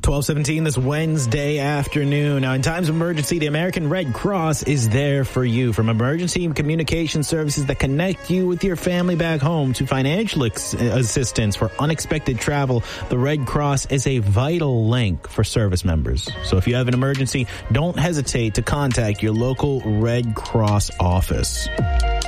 12:17 this Wednesday afternoon. Now, in times of emergency, the American Red Cross is there for you. From emergency communication services that connect you with your family back home to financial assistance for unexpected travel, the Red Cross is a vital link for service members. So if you have an emergency, don't hesitate to contact your local Red Cross office.